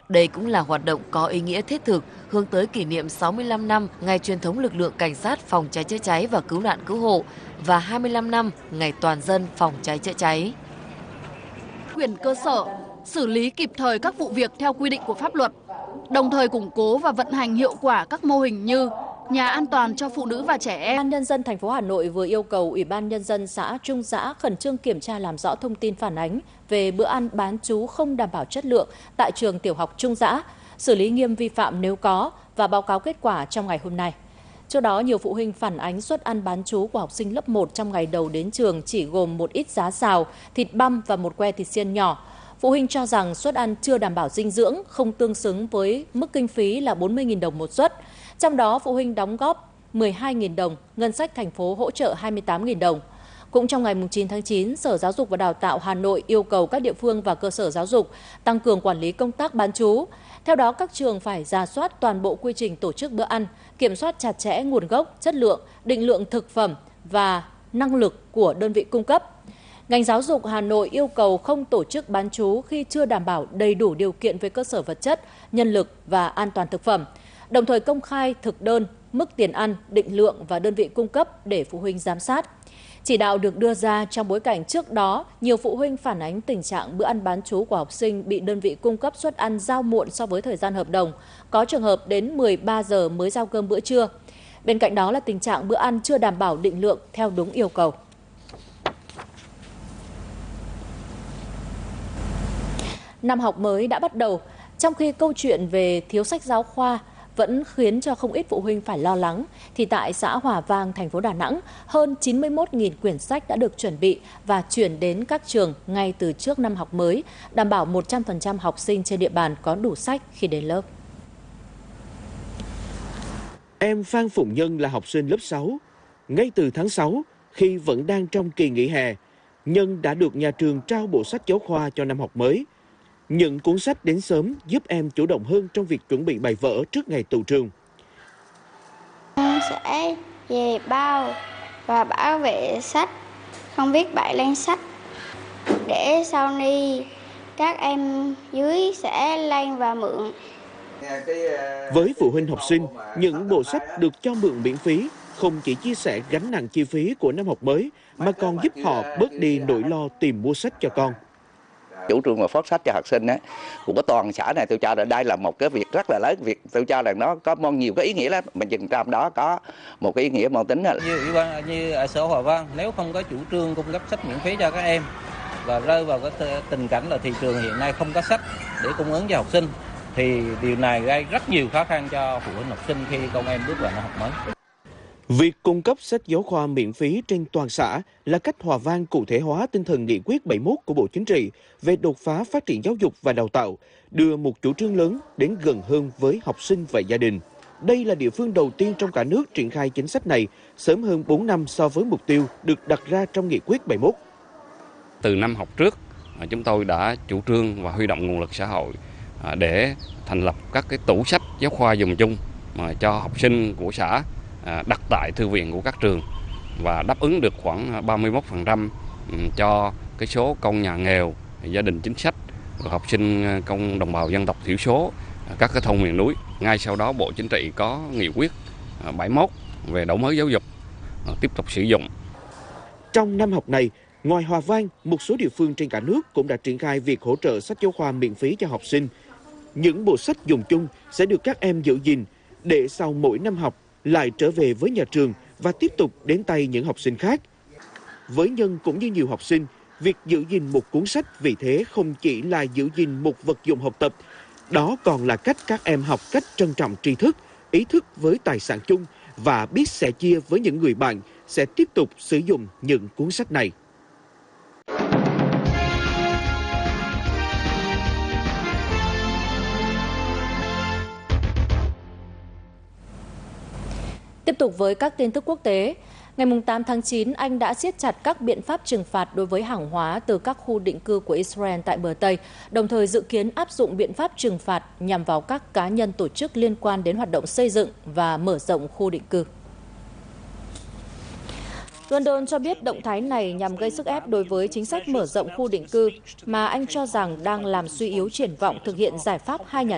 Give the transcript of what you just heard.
Đây cũng là hoạt động có ý nghĩa thiết thực hướng tới kỷ niệm 65 năm ngày truyền thống lực lượng cảnh sát phòng cháy chữa cháy và cứu nạn cứu hộ và 25 năm ngày toàn dân phòng cháy chữa cháy. Quyền cơ sở, xử lý kịp thời các vụ việc theo quy định của pháp luật, đồng thời củng cố và vận hành hiệu quả các mô hình như nhà an toàn cho phụ nữ và trẻ em. Ủy ban nhân dân thành phố Hà Nội vừa yêu cầu Ủy ban nhân dân xã Trung Giã khẩn trương kiểm tra làm rõ thông tin phản ánh về bữa ăn bán trú không đảm bảo chất lượng tại trường tiểu học Trung Giã, xử lý nghiêm vi phạm nếu có và báo cáo kết quả trong ngày hôm nay. Trước đó, nhiều phụ huynh phản ánh suất ăn bán trú của học sinh lớp 1 trong ngày đầu đến trường chỉ gồm một ít giá xào, thịt băm và một que thịt xiên nhỏ. Phụ huynh cho rằng suất ăn chưa đảm bảo dinh dưỡng, không tương xứng với mức kinh phí là 40.000 đồng một suất. Trong đó, phụ huynh đóng góp 12.000 đồng, ngân sách thành phố hỗ trợ 28.000 đồng. Cũng trong ngày 9 tháng 9, Sở Giáo dục và Đào tạo Hà Nội yêu cầu các địa phương và cơ sở giáo dục tăng cường quản lý công tác bán trú. Theo đó, các trường phải rà soát toàn bộ quy trình tổ chức bữa ăn, kiểm soát chặt chẽ nguồn gốc, chất lượng, định lượng thực phẩm và năng lực của đơn vị cung cấp. Ngành giáo dục Hà Nội yêu cầu không tổ chức bán trú khi chưa đảm bảo đầy đủ điều kiện về cơ sở vật chất, nhân lực và an toàn thực phẩm, đồng thời công khai thực đơn, mức tiền ăn, định lượng và đơn vị cung cấp để phụ huynh giám sát. Chỉ đạo được đưa ra trong bối cảnh trước đó, nhiều phụ huynh phản ánh tình trạng bữa ăn bán trú của học sinh bị đơn vị cung cấp suất ăn giao muộn so với thời gian hợp đồng, có trường hợp đến 13 giờ mới giao cơm bữa trưa. Bên cạnh đó là tình trạng bữa ăn chưa đảm bảo định lượng theo đúng yêu cầu. Năm học mới đã bắt đầu, trong khi câu chuyện về thiếu sách giáo khoa vẫn khiến cho không ít phụ huynh phải lo lắng, thì tại xã Hòa Vang, thành phố Đà Nẵng, hơn 91.000 quyển sách đã được chuẩn bị và chuyển đến các trường ngay từ trước năm học mới, đảm bảo 100% học sinh trên địa bàn có đủ sách khi đến lớp. Em Phan Phụng Nhân là học sinh lớp 6. Ngay từ tháng 6, khi vẫn đang trong kỳ nghỉ hè, Nhân đã được nhà trường trao bộ sách giáo khoa cho năm học mới. Những cuốn sách đến sớm giúp em chủ động hơn trong việc chuẩn bị bài vở trước ngày tụ trường. Con sẽ về bao và bảo vệ sách, không viết bậy lên sách, để sau này các em dưới sẽ lên và mượn. Với phụ huynh học sinh, những bộ sách được cho mượn miễn phí không chỉ chia sẻ gánh nặng chi phí của năm học mới, mà còn giúp họ bớt đi nỗi lo tìm mua sách cho con. Chủ trương mà phát sách cho học sinh của toàn xã này, tôi cho là đây là một cái việc rất là lớn. Việc tôi cho là nó có nhiều cái ý nghĩa lắm, mà trong đó có một cái ý nghĩa mang tính như ở xã Hòa Vang, nếu không có chủ trương cung cấp sách miễn phí cho các em và rơi vào cái tình cảnh là thị trường hiện nay không có sách để cung ứng cho học sinh, thì điều này gây rất nhiều khó khăn cho phụ huynh học sinh khi con em bước vào năm học mới. Việc cung cấp sách giáo khoa miễn phí trên toàn xã là cách Hòa Vang cụ thể hóa tinh thần nghị quyết 71 của Bộ Chính trị về đột phá phát triển giáo dục và đào tạo, đưa một chủ trương lớn đến gần hơn với học sinh và gia đình. Đây là địa phương đầu tiên trong cả nước triển khai chính sách này, sớm hơn 4 năm so với mục tiêu được đặt ra trong nghị quyết 71. Từ năm học trước, chúng tôi đã chủ trương và huy động nguồn lực xã hội để thành lập các cái tủ sách giáo khoa dùng chung cho học sinh của xã, đặt tại thư viện của các trường, và đáp ứng được khoảng 31% cho cái số công nhà nghèo, gia đình chính sách, học sinh công đồng bào dân tộc thiểu số, các cái thôn miền núi. Ngay sau đó, Bộ Chính trị có nghị quyết 71 về đổi mới giáo dục tiếp tục sử dụng. Trong năm học này, ngoài Hòa Vang, một số địa phương trên cả nước cũng đã triển khai việc hỗ trợ sách giáo khoa miễn phí cho học sinh. Những bộ sách dùng chung sẽ được các em giữ gìn để sau mỗi năm học lại trở về với nhà trường và tiếp tục đến tay những học sinh khác. Với Nhân cũng như nhiều học sinh, việc giữ gìn một cuốn sách vì thế không chỉ là giữ gìn một vật dụng học tập, đó còn là cách các em học cách trân trọng tri thức, ý thức với tài sản chung và biết sẻ chia với những người bạn sẽ tiếp tục sử dụng những cuốn sách này. Tiếp tục với các tin tức quốc tế, ngày 8 tháng 9, Anh đã siết chặt các biện pháp trừng phạt đối với hàng hóa từ các khu định cư của Israel tại bờ Tây, đồng thời dự kiến áp dụng biện pháp trừng phạt nhằm vào các cá nhân tổ chức liên quan đến hoạt động xây dựng và mở rộng khu định cư. London cho biết động thái này nhằm gây sức ép đối với chính sách mở rộng khu định cư mà Anh cho rằng đang làm suy yếu triển vọng thực hiện giải pháp hai nhà